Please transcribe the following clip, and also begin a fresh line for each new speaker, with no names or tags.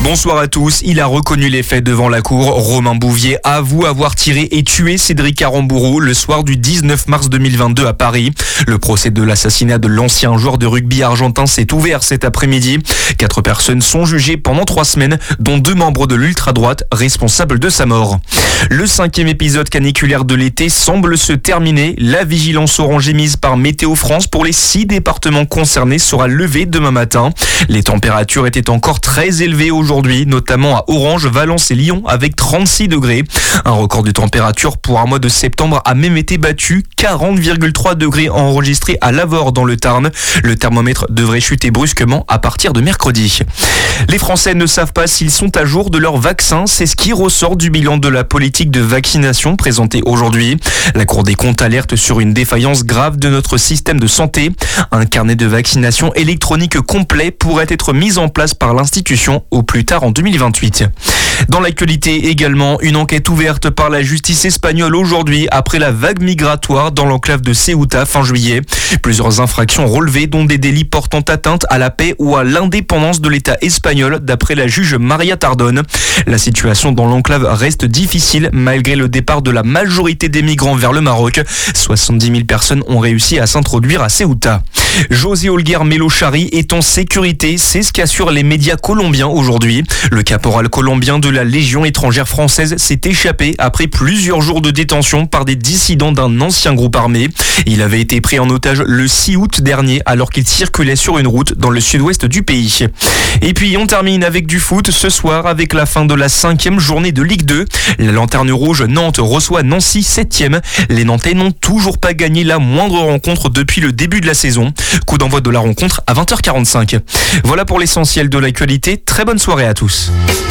Bonsoir à tous. Il a reconnu les faits devant la cour. Romain Bouvier avoue avoir tiré et tué Cédric Aramburu le soir du 19 mars 2022 à Paris. Le procès de l'assassinat de l'ancien joueur de rugby argentin s'est ouvert cet après-midi. 4 personnes sont jugées pendant 3 semaines, dont 2 membres de l'ultra-droite responsables de sa mort. Le 5e épisode caniculaire de l'été semble se terminer. La vigilance orange émise par Météo France pour les 6 départements concernés sera levée demain matin. Les températures étaient encore très élevées aujourd'hui, notamment à Orange, Valence et Lyon avec 36 degrés. Un record de température pour un mois de septembre a même été battu, 40,3 degrés enregistrés à Lavore dans le Tarn. Le thermomètre devrait chuter brusquement à partir de mercredi. Les Français ne savent pas s'ils sont à jour de leur vaccin, c'est ce qui ressort du bilan de la politique de vaccination présenté aujourd'hui. La Cour des comptes alerte sur une défaillance grave de notre système de santé. Un carnet de vaccination électronique complet pourrait être mis en place par l'institution au plus tard en 2028. Dans l'actualité également, une enquête ouverte par la justice espagnole aujourd'hui après la vague migratoire dans l'enclave de Ceuta fin juillet. Plusieurs infractions relevées, dont des délits portant atteinte à la paix ou à l'indépendance de l'État espagnol, d'après la juge Maria Tardón. La situation dans l'enclave reste difficile malgré le départ de la majorité des migrants vers le Maroc. 70 000 personnes ont réussi à s'introduire à Ceuta. José Olguer Melochari est en sécurité, c'est ce qu'assurent les médias colombiens aujourd'hui. Le caporal colombien de la Légion étrangère française s'est échappé après plusieurs jours de détention par des dissidents d'un ancien groupe armé. Il avait été pris en otage le 6 août dernier alors qu'il circulait sur une route dans le sud-ouest du pays. Et puis on termine avec du foot ce soir avec la fin de la 5e journée de Ligue 2. La Lanterne Rouge Nantes reçoit Nancy 7e. Les Nantais n'ont toujours pas gagné la moindre rencontre depuis le début de la saison. Coup d'envoi de la rencontre à 20h45. Voilà pour l'essentiel de l'actualité. Très bonne soirée à tous.